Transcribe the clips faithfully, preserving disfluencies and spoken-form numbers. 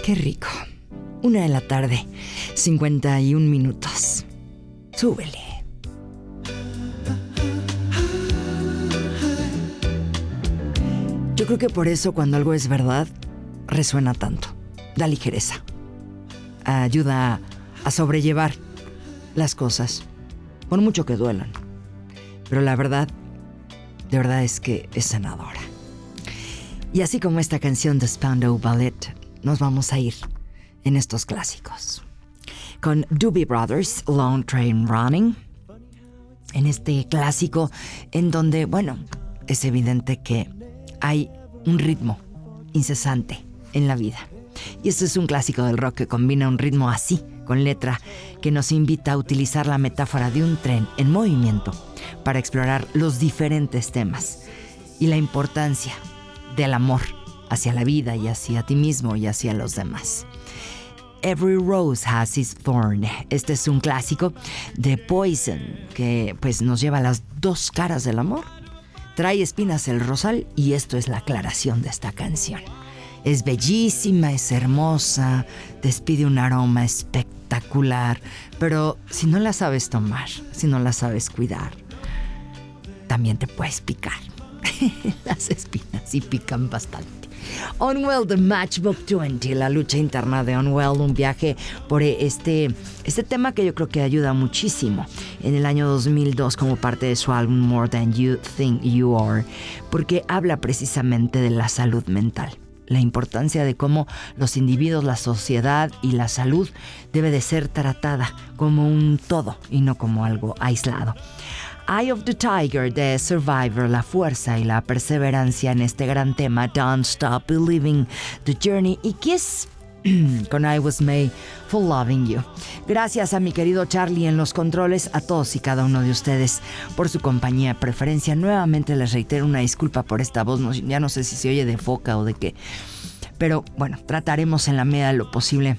Qué rico. Una de la tarde, cincuenta y un minutos. Súbele. Yo creo que por eso cuando algo es verdad, resuena tanto. Da ligereza. Ayuda a sobrellevar las cosas, por mucho que duelan. Pero la verdad, de verdad es que es sanadora. Y así como esta canción de Spandau Ballet, nos vamos a ir en estos clásicos. Con Doobie Brothers, Long Train Running. En este clásico en donde, bueno, es evidente que hay un ritmo incesante en la vida. Y este es un clásico del rock que combina un ritmo así, con letra, que nos invita a utilizar la metáfora de un tren en movimiento para explorar los diferentes temas y la importancia del amor hacia la vida y hacia ti mismo y hacia los demás. Every Rose Has Its Thorn. Este es un clásico de Poison que pues nos lleva a las dos caras del amor. Trae espinas el rosal y esto es la aclaración de esta canción. Es bellísima, es hermosa, despide un aroma espectacular, pero si no la sabes tomar, si no la sabes cuidar, también te puedes picar. Las espinas sí pican bastante. Unwell de Matchbook veinte, la lucha interna de Unwell, un viaje por este, este tema que yo creo que ayuda muchísimo en el año dos mil dos como parte de su álbum More Than You Think You Are, porque habla precisamente de la salud mental. La importancia de cómo los individuos, la sociedad y la salud debe de ser tratada como un todo y no como algo aislado. Eye of the Tiger de Survivor, la fuerza y la perseverancia en este gran tema. Don't Stop Believing, The Journey y Kiss con I Was Made for Loving You. Gracias a mi querido Charlie en los controles, a todos y cada uno de ustedes por su compañía, preferencia. Nuevamente les reitero una disculpa por esta voz, no, ya no sé si se oye de foca o de qué, pero bueno, trataremos en la medida de lo posible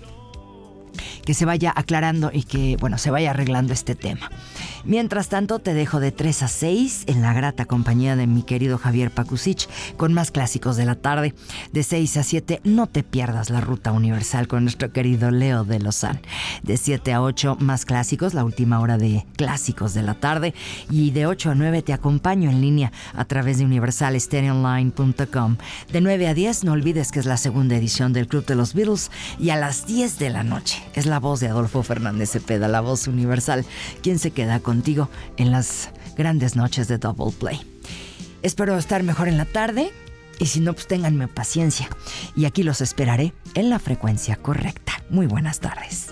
que se vaya aclarando y que, bueno, se vaya arreglando este tema. Mientras tanto, te dejo de tres a seis en la grata compañía de mi querido Javier Pakusich con más clásicos de la tarde. De seis a siete, no te pierdas la ruta universal con nuestro querido Leo de Lozán. De siete a ocho, más clásicos, la última hora de clásicos de la tarde. Y de ocho a nueve te acompaño en línea a través de universal stereo online punto com. De nueve a diez, no olvides que es la segunda edición del Club de los Beatles. Y a las diez de la noche es la voz de Adolfo Fernández Cepeda, la voz universal, quien se queda contigo en las grandes noches de Double Play. Espero estar mejor en la tarde y si no, pues ténganme paciencia. Y aquí los esperaré en la frecuencia correcta. Muy buenas tardes.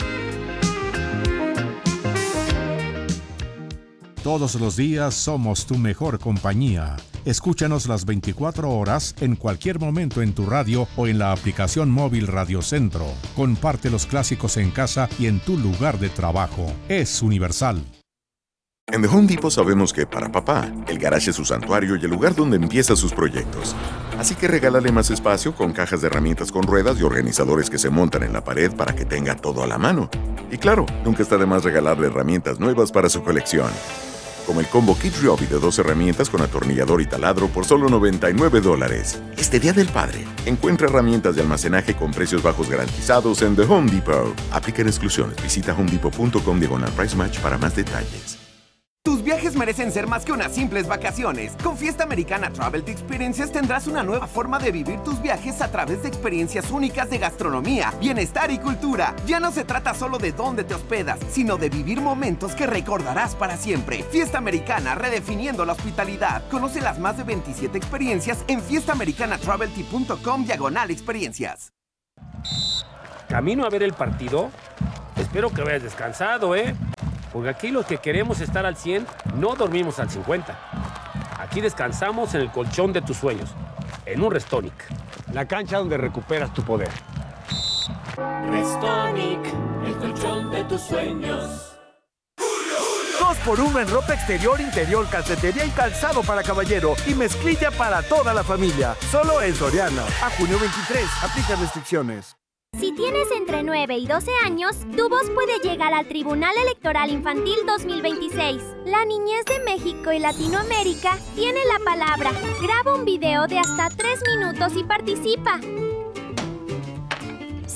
Todos los días somos tu mejor compañía. Escúchanos las veinticuatro horas en cualquier momento en tu radio o en la aplicación móvil Radio Centro. Comparte los clásicos en casa y en tu lugar de trabajo. Es Universal. En The Home Depot sabemos que para papá, el garage es su santuario y el lugar donde empieza sus proyectos. Así que regálale más espacio con cajas de herramientas con ruedas y organizadores que se montan en la pared para que tenga todo a la mano. Y claro, nunca está de más regalarle herramientas nuevas para su colección. Como el combo Kids Ryobi de dos herramientas con atornillador y taladro por solo noventa y nueve dólares. Este Día del Padre, encuentra herramientas de almacenaje con precios bajos garantizados en The Home Depot. Aplican exclusiones. Visita homedepot punto com diagonal price match para más detalles. Tus viajes merecen ser más que unas simples vacaciones. Con Fiesta Americana Travel Experiences tendrás una nueva forma de vivir tus viajes a través de experiencias únicas de gastronomía, bienestar y cultura. Ya no se trata solo de dónde te hospedas, sino de vivir momentos que recordarás para siempre. Fiesta Americana, redefiniendo la hospitalidad. Conoce las más de veintisiete experiencias en fiesta americana travel punto com diagonal experiencias. ¿Camino a ver el partido? Espero que hayas descansado, ¿eh? Porque aquí los que queremos estar al cien, no dormimos al cincuenta. Aquí descansamos en el colchón de tus sueños, en un Restonic. La cancha donde recuperas tu poder. Restonic, el colchón de tus sueños. Dos por uno en ropa exterior, interior, calcetería y calzado para caballero. Y mezclilla para toda la familia. Solo en Soriana. A junio veintitrés. Aplica restricciones. Si tienes entre nueve y doce años, tu voz puede llegar al Tribunal Electoral Infantil dos mil veintiséis. La niñez de México y Latinoamérica tiene la palabra. Graba un video de hasta tres minutos y participa.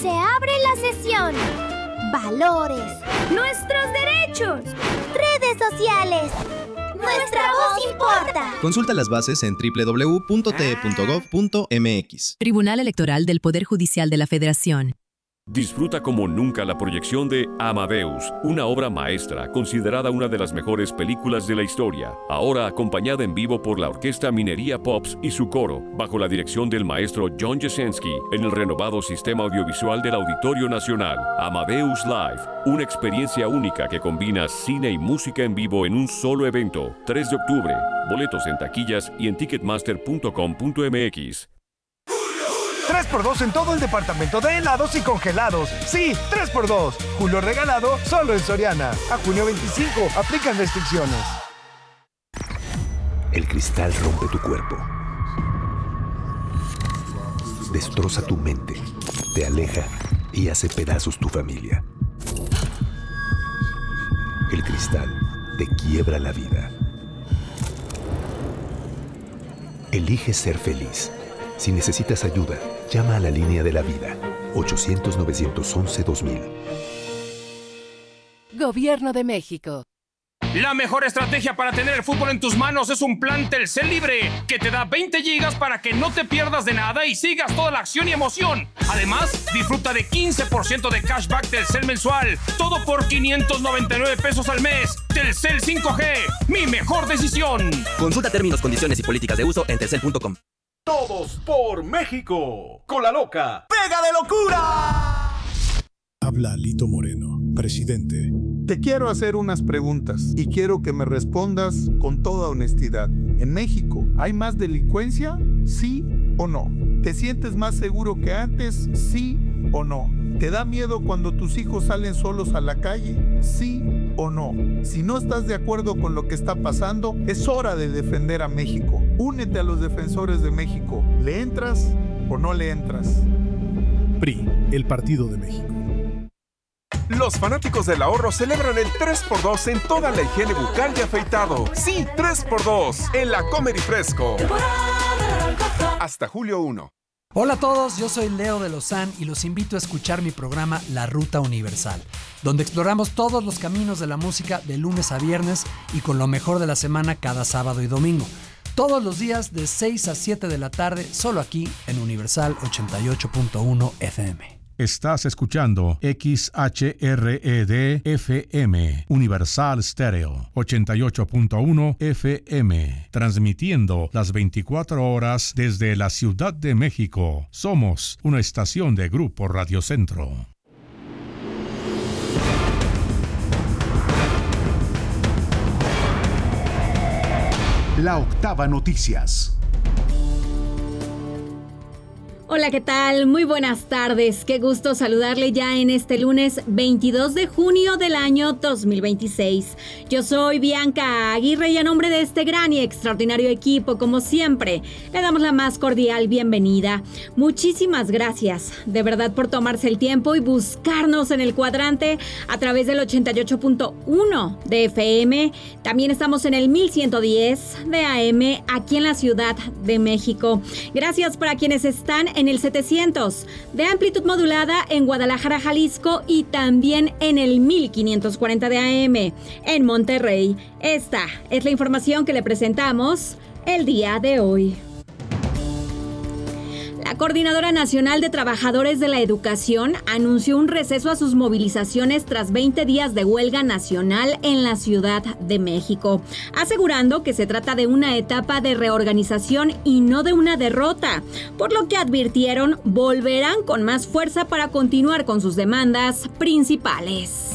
Se abre la sesión. Valores. Nuestros derechos. Redes sociales. Nuestra voz importa. Consulta las bases en doble u doble u doble u punto t e punto gov punto m x. Tribunal Electoral del Poder Judicial de la Federación. Disfruta como nunca la proyección de Amadeus, una obra maestra considerada una de las mejores películas de la historia, ahora acompañada en vivo por la Orquesta Minería Pops y su coro, bajo la dirección del maestro John Jasenski, en el renovado sistema audiovisual del Auditorio Nacional. Amadeus Live, una experiencia única que combina cine y música en vivo en un solo evento. tres de octubre, boletos en taquillas y en ticketmaster punto com punto m x. tres por dos en todo el departamento de helados y congelados. Sí, tres por dos. Julio regalado solo en Soriana. A junio veinticinco, aplican restricciones. El cristal rompe tu cuerpo. Destroza tu mente. Te aleja y hace pedazos tu familia. El cristal te quiebra la vida. Elige ser feliz. Si necesitas ayuda, llama a la línea de la vida, ochocientos, novecientos once, dos mil. Gobierno de México. La mejor estrategia para tener el fútbol en tus manos es un plan Telcel Libre, que te da veinte gigas para que no te pierdas de nada y sigas toda la acción y emoción. Además, disfruta de quince por ciento de cashback Telcel mensual, todo por quinientos noventa y nueve pesos al mes. Telcel cinco G, mi mejor decisión. Consulta términos, condiciones y políticas de uso en telcel punto com. Todos por México. Con la loca. ¡Pega de locura! Habla Lito Moreno, presidente. Te quiero hacer unas preguntas y quiero que me respondas con toda honestidad. ¿En México hay más delincuencia? ¿Sí o no? ¿Te sientes más seguro que antes? ¿Sí o no? ¿Te da miedo cuando tus hijos salen solos a la calle? ¿Sí o no? Si no estás de acuerdo con lo que está pasando, es hora de defender a México. Únete a los defensores de México. ¿Le entras o no le entras? P R I, el Partido de México. Los fanáticos del ahorro celebran el tres por dos en toda la higiene bucal y afeitado. Sí, tres por dos en la Comer y Fresco. Hasta julio primero. Hola a todos, yo soy Leo de Lozán y los invito a escuchar mi programa La Ruta Universal, donde exploramos todos los caminos de la música de lunes a viernes y con lo mejor de la semana cada sábado y domingo. Todos los días de seis a siete de la tarde, solo aquí en Universal ochenta y ocho punto uno F M. Estás escuchando X H R E D F M, Universal Stereo, ochenta y ocho punto uno F M, transmitiendo las veinticuatro horas desde la Ciudad de México. Somos una estación de Grupo Radio Centro. La Octava Noticias. Hola, ¿qué tal? Muy buenas tardes. Qué gusto saludarle ya en este lunes veintidós de junio del año dos mil veintiséis. Yo soy Bianca Aguirre y a nombre de este gran y extraordinario equipo, como siempre, le damos la más cordial bienvenida. Muchísimas gracias, de verdad, por tomarse el tiempo y buscarnos en el cuadrante a través del ochenta y ocho punto uno de F M. También estamos en el mil ciento diez de A M aquí en la Ciudad de México. Gracias para quienes están en el setecientos de amplitud modulada en Guadalajara, Jalisco, y también en el mil quinientos cuarenta de A M en Monterrey. Esta es la información que le presentamos el día de hoy. La Coordinadora Nacional de Trabajadores de la Educación anunció un receso a sus movilizaciones tras veinte días de huelga nacional en la Ciudad de México, asegurando que se trata de una etapa de reorganización y no de una derrota, por lo que advirtieron volverán con más fuerza para continuar con sus demandas principales.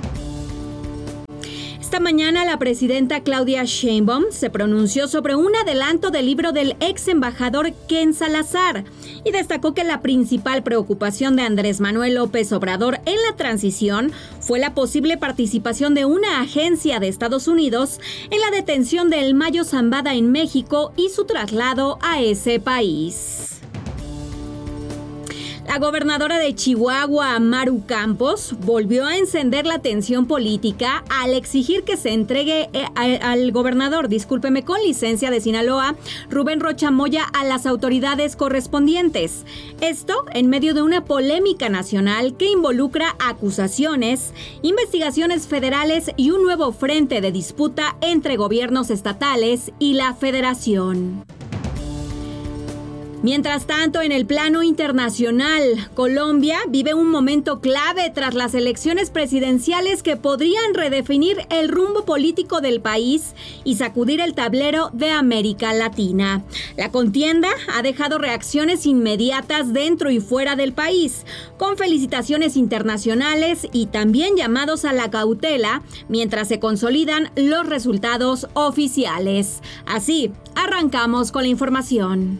Esta mañana la presidenta Claudia Sheinbaum se pronunció sobre un adelanto del libro del ex embajador Ken Salazar y destacó que la principal preocupación de Andrés Manuel López Obrador en la transición fue la posible participación de una agencia de Estados Unidos en la detención de El Mayo Zambada en México y su traslado a ese país. La gobernadora de Chihuahua, Maru Campos, volvió a encender la tensión política al exigir que se entregue eh, a, al gobernador, discúlpeme, con licencia de Sinaloa, Rubén Rocha Moya, a las autoridades correspondientes. Esto en medio de una polémica nacional que involucra acusaciones, investigaciones federales y un nuevo frente de disputa entre gobiernos estatales y la federación. Mientras tanto, en el plano internacional, Colombia vive un momento clave tras las elecciones presidenciales que podrían redefinir el rumbo político del país y sacudir el tablero de América Latina. La contienda ha dejado reacciones inmediatas dentro y fuera del país, con felicitaciones internacionales y también llamados a la cautela mientras se consolidan los resultados oficiales. Así, arrancamos con la información.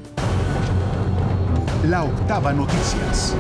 La Octava Noticias.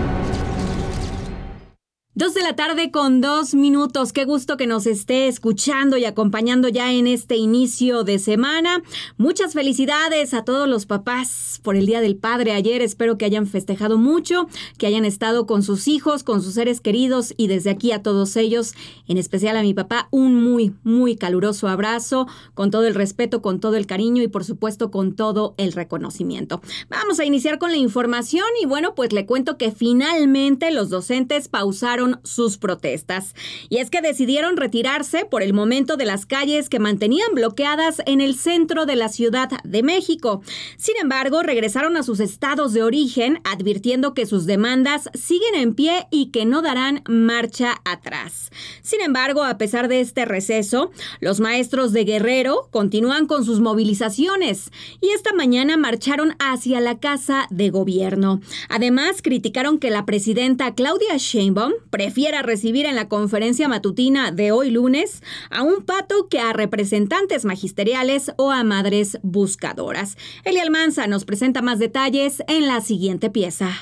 Dos de la tarde con dos minutos. Qué gusto que nos esté escuchando y acompañando ya en este inicio de semana. Muchas felicidades a todos los papás por el Día del Padre ayer. Espero que hayan festejado mucho, que hayan estado con sus hijos, con sus seres queridos, y desde aquí a todos ellos, en especial a mi papá, un muy, muy caluroso abrazo, con todo el respeto, con todo el cariño y por supuesto con todo el reconocimiento. Vamos a iniciar con la información y bueno, pues le cuento que finalmente los docentes pausaron sus protestas. Y es que decidieron retirarse por el momento de las calles que mantenían bloqueadas en el centro de la Ciudad de México. Sin embargo, regresaron a sus estados de origen, advirtiendo que sus demandas siguen en pie y que no darán marcha atrás. Sin embargo, a pesar de este receso, los maestros de Guerrero continúan con sus movilizaciones y esta mañana marcharon hacia la Casa de Gobierno. Además, criticaron que la presidenta Claudia Sheinbaum prefiera recibir en la conferencia matutina de hoy lunes a un pato que a representantes magisteriales o a madres buscadoras. Eli Almanza nos presenta más detalles en la siguiente pieza.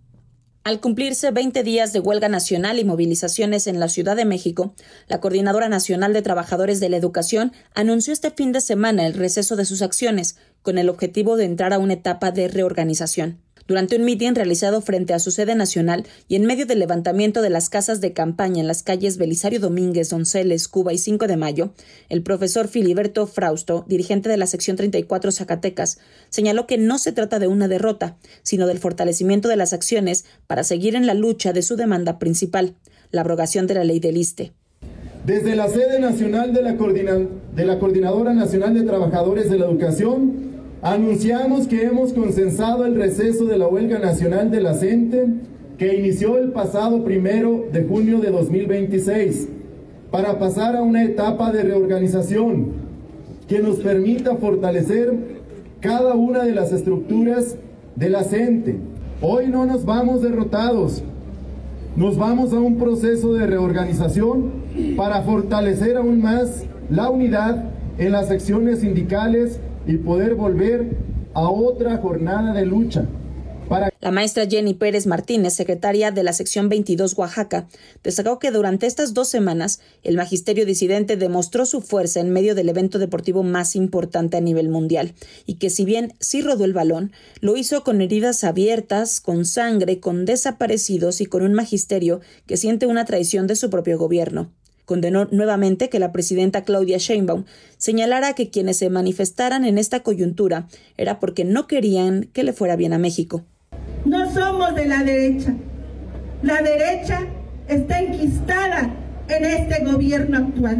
Al cumplirse veinte días de huelga nacional y movilizaciones en la Ciudad de México, la Coordinadora Nacional de Trabajadores de la Educación anunció este fin de semana el receso de sus acciones, con el objetivo de entrar a una etapa de reorganización. Durante un mitin realizado frente a su sede nacional y en medio del levantamiento de las casas de campaña en las calles Belisario Domínguez, Donceles, Cuba y cinco de mayo, el profesor Filiberto Frausto, dirigente de la sección treinta y cuatro Zacatecas, señaló que no se trata de una derrota, sino del fortalecimiento de las acciones para seguir en la lucha de su demanda principal, la abrogación de la ley del ISSSTE. Desde la sede nacional de la, Coordina- de la Coordinadora Nacional de Trabajadores de la Educación, anunciamos que hemos consensado el receso de la huelga nacional de la CENTE que inició el pasado primero de junio de dos mil veintiséis para pasar a una etapa de reorganización que nos permita fortalecer cada una de las estructuras de la CENTE. Hoy no nos vamos derrotados, nos vamos a un proceso de reorganización para fortalecer aún más la unidad en las secciones sindicales y poder volver a otra jornada de lucha. Para... La maestra Jenny Pérez Martínez, secretaria de la sección veintidós Oaxaca, destacó que durante estas dos semanas el magisterio disidente demostró su fuerza en medio del evento deportivo más importante a nivel mundial y que si bien sí rodó el balón, lo hizo con heridas abiertas, con sangre, con desaparecidos y con un magisterio que siente una traición de su propio gobierno. Condenó nuevamente que la presidenta Claudia Sheinbaum señalara que quienes se manifestaran en esta coyuntura era porque no querían que le fuera bien a México. No somos de la derecha. La derecha está enquistada en este gobierno actual.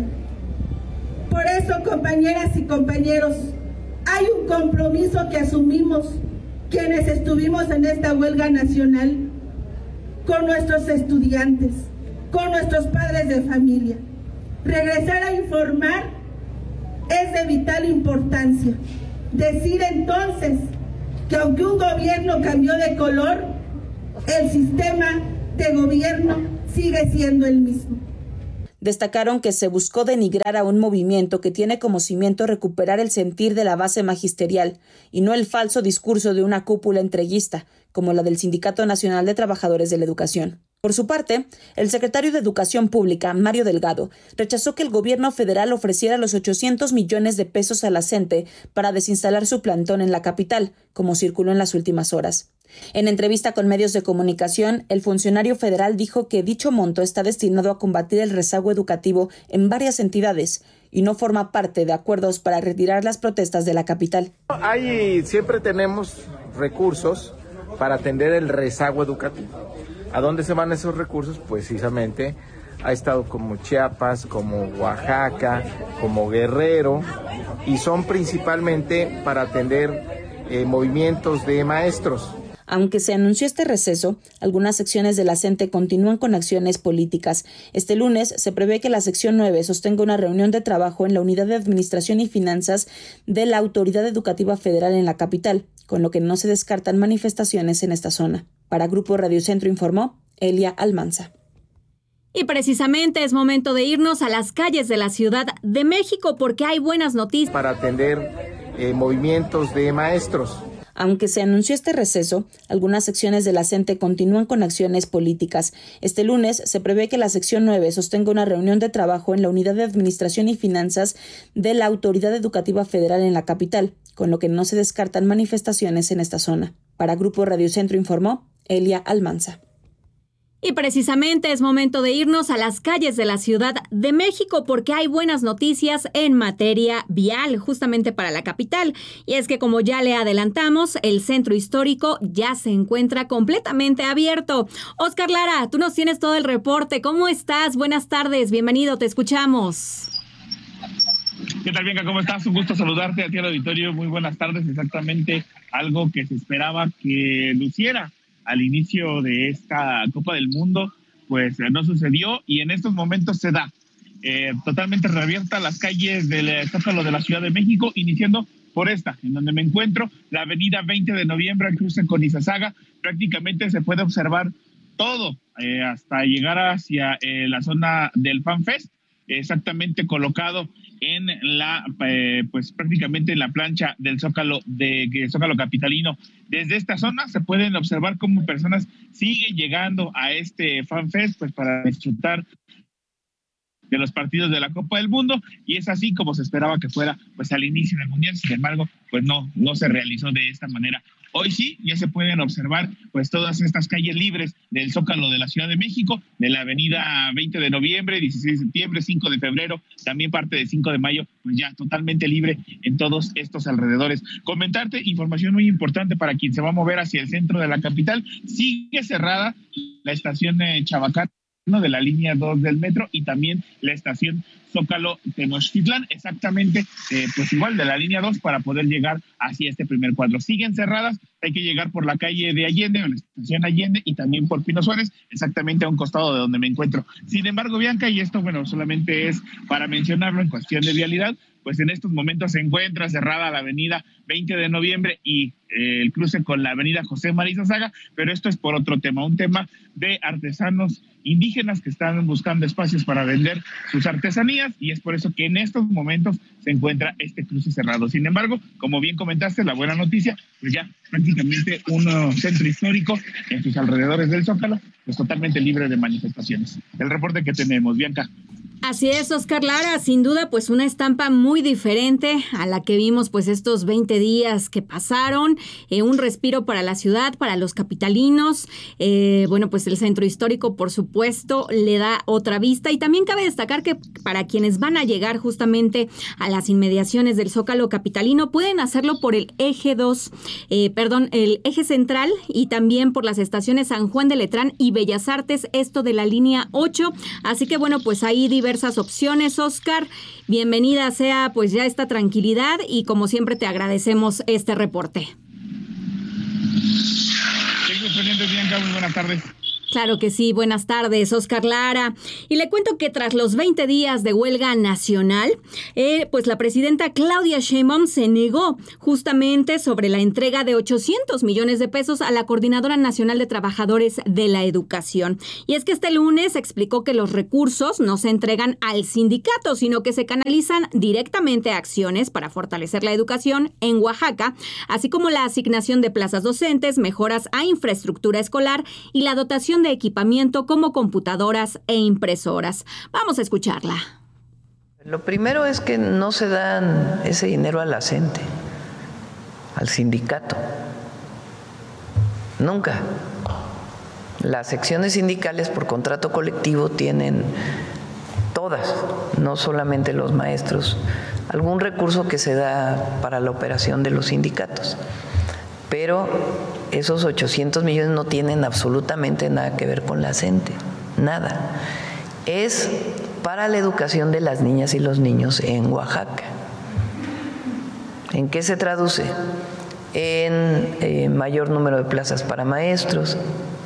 Por eso, compañeras y compañeros, hay un compromiso que asumimos quienes estuvimos en esta huelga nacional con nuestros estudiantes, con nuestros padres de familia. Regresar a informar es de vital importancia. Decir entonces que aunque un gobierno cambió de color, el sistema de gobierno sigue siendo el mismo. Destacaron que se buscó denigrar a un movimiento que tiene como cimiento recuperar el sentir de la base magisterial y no el falso discurso de una cúpula entreguista, como la del Sindicato Nacional de Trabajadores de la Educación. Por su parte, el secretario de Educación Pública, Mario Delgado, rechazó que el gobierno federal ofreciera los ochocientos millones de pesos a la CENTE para desinstalar su plantón en la capital, como circuló en las últimas horas. En entrevista con medios de comunicación, el funcionario federal dijo que dicho monto está destinado a combatir el rezago educativo en varias entidades y no forma parte de acuerdos para retirar las protestas de la capital. Ahí siempre tenemos recursos para atender el rezago educativo. ¿A dónde se van esos recursos? Pues precisamente a estados como Chiapas, como Oaxaca, como Guerrero, y son principalmente para atender eh, movimientos de maestros. Aunque se anunció este receso, algunas secciones de la CENTE continúan con acciones políticas. Este lunes se prevé que la sección nueve sostenga una reunión de trabajo en la Unidad de Administración y Finanzas de la Autoridad Educativa Federal en la capital, con lo que no se descartan manifestaciones en esta zona. Para Grupo Radio Centro informó Elia Almanza. Y precisamente es momento de irnos a las calles de la Ciudad de México porque hay buenas noticias. Para atender eh, movimientos de maestros. Aunque se anunció este receso, algunas secciones de la CENTE continúan con acciones políticas. Este lunes se prevé que la sección nueve sostenga una reunión de trabajo en la Unidad de Administración y Finanzas de la Autoridad Educativa Federal en la capital, con lo que no se descartan manifestaciones en esta zona. Para Grupo Radio Centro informó Elia Almanza. Y precisamente es momento de irnos a las calles de la Ciudad de México porque hay buenas noticias en materia vial, justamente para la capital. Y es que, como ya le adelantamos, el centro histórico ya se encuentra completamente abierto. Oscar Lara, tú nos tienes todo el reporte. ¿Cómo estás? Buenas tardes, bienvenido, te escuchamos. ¿Qué tal, Bianca? ¿Cómo estás? Un gusto saludarte a ti al auditorio. Muy buenas tardes. Exactamente algo que se esperaba que luciera al inicio de esta Copa del Mundo, pues no sucedió y en estos momentos se da. Eh, totalmente reabiertas las calles del Zócalo de la Ciudad de México, iniciando por esta, en donde me encuentro, la avenida veinte de noviembre, al cruce con Izazaga. Prácticamente se puede observar todo eh, hasta llegar hacia eh, la zona del FanFest, exactamente colocado en la, eh, pues prácticamente en la plancha del Zócalo de, de Zócalo capitalino. Desde esta zona se pueden observar cómo personas siguen llegando a este FanFest, pues para disfrutar de los partidos de la Copa del Mundo, y es así como se esperaba que fuera pues al inicio del Mundial. Sin embargo, pues no, no se realizó de esta manera. Hoy sí, ya se pueden observar pues todas estas calles libres del Zócalo de la Ciudad de México, de la avenida veinte de noviembre, dieciséis de septiembre, cinco de febrero, también parte de cinco de mayo, pues ya totalmente libre en todos estos alrededores. Comentarte información muy importante para quien se va a mover hacia el centro de la capital. Sigue cerrada la estación de Chabacán de la línea dos del metro y también la estación Zócalo Tenochtitlán, exactamente eh, pues igual de la línea dos para poder llegar hacia este primer cuadro. Siguen cerradas, hay que llegar por la calle de Allende o la estación Allende y también por Pino Suárez, exactamente a un costado de donde me encuentro. Sin embargo, Bianca, y esto bueno solamente es para mencionarlo en cuestión de vialidad, pues en estos momentos se encuentra cerrada la avenida veinte de noviembre y eh, el cruce con la avenida José María Izazaga, pero esto es por otro tema, un tema de artesanos indígenas que están buscando espacios para vender sus artesanías y es por eso que en estos momentos se encuentra este cruce cerrado. Sin embargo, como bien comentaste, la buena noticia, pues ya prácticamente un uh, centro histórico en sus alrededores del Zócalo, pues totalmente libre de manifestaciones. El reporte que tenemos, Bianca. Así es, Oscar Lara, sin duda pues una estampa muy diferente a la que vimos pues estos veinte días que pasaron, eh, un respiro para la ciudad, para los capitalinos, eh, bueno pues el centro histórico por supuesto le da otra vista y también cabe destacar que para quienes van a llegar justamente a las inmediaciones del Zócalo capitalino pueden hacerlo por el eje dos, eh, perdón, el eje central y también por las estaciones San Juan de Letrán y Bellas Artes, esto de la línea ocho, así que bueno pues ahí diversas diversas opciones, Oscar. Bienvenida sea pues ya esta tranquilidad y como siempre te agradecemos este reporte. Tengo pendientes, Bianca, muy buenas tardes. Claro que sí, buenas tardes, Oscar Lara. Y le cuento que tras los veinte días de huelga nacional, eh, pues la presidenta Claudia Sheinbaum se negó justamente sobre la entrega de ochocientos millones de pesos a la Coordinadora Nacional de Trabajadores de la Educación. Y es que este lunes explicó que los recursos no se entregan al sindicato, sino que se canalizan directamente a acciones para fortalecer la educación en Oaxaca, así como la asignación de plazas docentes, mejoras a infraestructura escolar y la dotación adquisición de equipamiento como computadoras e impresoras. Vamos a escucharla. Lo primero es que no se dan ese dinero a la gente, al sindicato. Nunca. Las secciones sindicales por contrato colectivo tienen todas, no solamente los maestros, algún recurso que se da para la operación de los sindicatos. Pero esos ochocientos millones no tienen absolutamente nada que ver con la gente, nada. Es para la educación de las niñas y los niños en Oaxaca. ¿En qué se traduce? En eh, mayor número de plazas para maestros,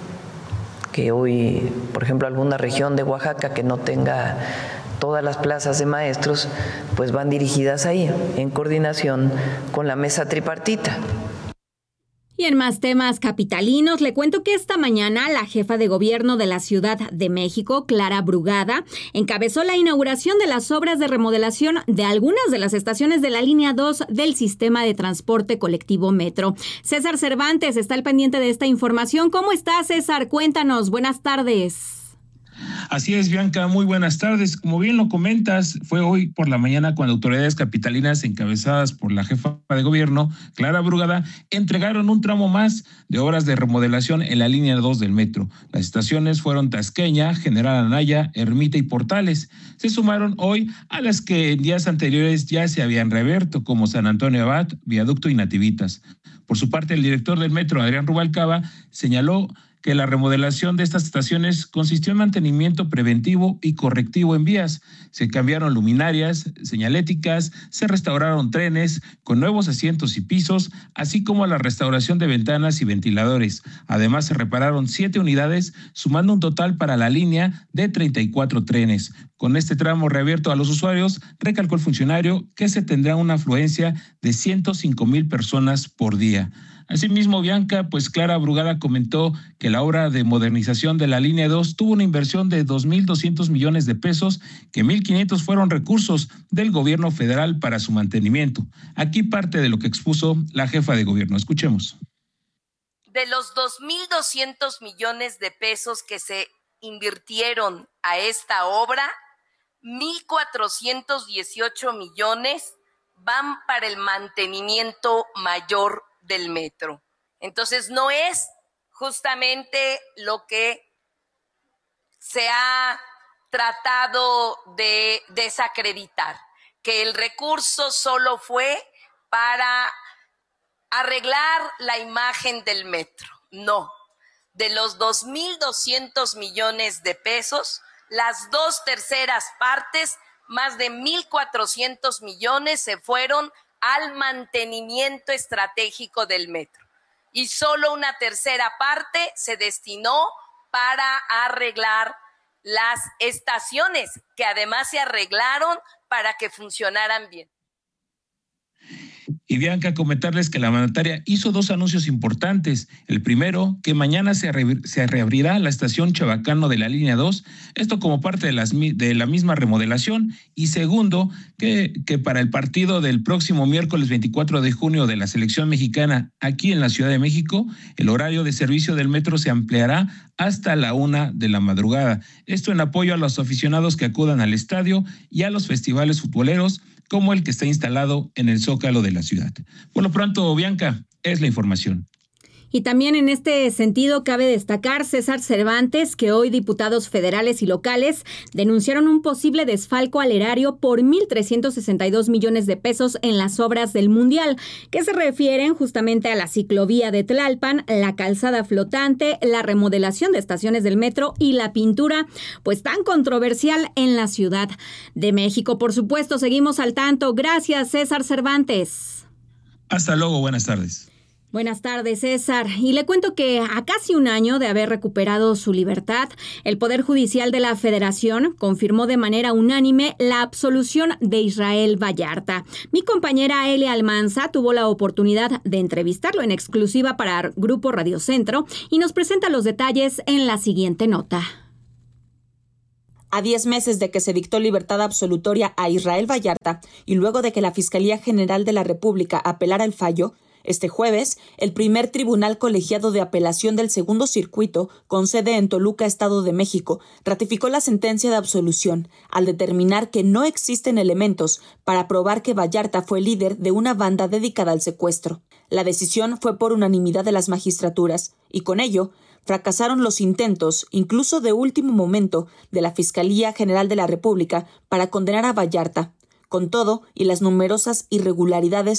que hoy, por ejemplo, alguna región de Oaxaca que no tenga todas las plazas de maestros, pues van dirigidas ahí, en coordinación con la mesa tripartita. Y en más temas capitalinos, le cuento que esta mañana la jefa de gobierno de la Ciudad de México, Clara Brugada, encabezó la inauguración de las obras de remodelación de algunas de las estaciones de la línea dos del sistema de transporte colectivo Metro. César Cervantes está al pendiente de esta información. ¿Cómo estás, César? Cuéntanos. Buenas tardes. Así es, Bianca, muy buenas tardes. Como bien lo comentas, fue hoy por la mañana cuando autoridades capitalinas encabezadas por la jefa de gobierno, Clara Brugada, entregaron un tramo más de obras de remodelación en la línea dos del metro. Las estaciones fueron Tasqueña, General Anaya, Ermita y Portales. Se sumaron hoy a las que en días anteriores ya se habían reabierto, como San Antonio Abad, Viaducto y Nativitas. Por su parte, el director del metro, Adrián Rubalcaba, señaló que la remodelación de estas estaciones consistió en mantenimiento preventivo y correctivo en vías. Se cambiaron luminarias, señaléticas, se restauraron trenes con nuevos asientos y pisos, así como la restauración de ventanas y ventiladores. Además, se repararon siete unidades, sumando un total para la línea de treinta y cuatro trenes. Con este tramo reabierto a los usuarios, recalcó el funcionario que se tendrá una afluencia de ciento cinco mil personas por día. Asimismo, Bianca, pues Clara Brugada comentó que la obra de modernización de la línea dos tuvo una inversión de dos mil doscientos millones de pesos, que mil quinientos fueron recursos del gobierno federal para su mantenimiento. Aquí parte de lo que expuso la jefa de gobierno. Escuchemos. De los dos mil doscientos millones de pesos que se invirtieron a esta obra, mil cuatrocientos dieciocho millones van para el mantenimiento mayor del metro. Entonces no es justamente lo que se ha tratado de desacreditar, que el recurso solo fue para arreglar la imagen del metro. No, de los dos mil doscientos millones de pesos, las dos terceras partes, más de mil cuatrocientos millones se fueron al mantenimiento estratégico del metro. Y solo una tercera parte se destinó para arreglar las estaciones, que además se arreglaron para que funcionaran bien. Y Bianca, comentarles que la mandataria hizo dos anuncios importantes. El primero, que mañana se, re, se reabrirá la estación Chabacano de la línea dos, esto como parte de, las, de la misma remodelación. Y segundo, que, que para el partido del próximo miércoles veinticuatro de junio de la selección mexicana aquí en la Ciudad de México, el horario de servicio del metro se ampliará hasta la una de la madrugada. Esto en apoyo a los aficionados que acudan al estadio y a los festivales futboleros, como el que está instalado en el Zócalo de la ciudad. Por lo pronto, Bianca, es la información. Y también en este sentido cabe destacar, César Cervantes, que hoy diputados federales y locales denunciaron un posible desfalco al erario por mil trescientos sesenta y dos millones de pesos en las obras del Mundial, que se refieren justamente a la ciclovía de Tlalpan, la calzada flotante, la remodelación de estaciones del metro y la pintura, pues tan controversial en la Ciudad de México. Por supuesto, seguimos al tanto. Gracias, César Cervantes. Hasta luego, buenas tardes. Buenas tardes, César. Y le cuento que a casi un año de haber recuperado su libertad, el Poder Judicial de la Federación confirmó de manera unánime la absolución de Israel Vallarta. Mi compañera Elia Almanza tuvo la oportunidad de entrevistarlo en exclusiva para Grupo Radio Centro y nos presenta los detalles en la siguiente nota. A diez meses de que se dictó libertad absolutoria a Israel Vallarta y luego de que la Fiscalía General de la República apelara el fallo, Este jueves, el primer tribunal colegiado de apelación del segundo circuito, con sede en Toluca, Estado de México, ratificó la sentencia de absolución al determinar que no existen elementos para probar que Vallarta fue líder de una banda dedicada al secuestro. La decisión fue por unanimidad de las magistraturas y con ello fracasaron los intentos, incluso de último momento, de la Fiscalía General de la República para condenar a Vallarta. Con todo y las numerosas irregularidades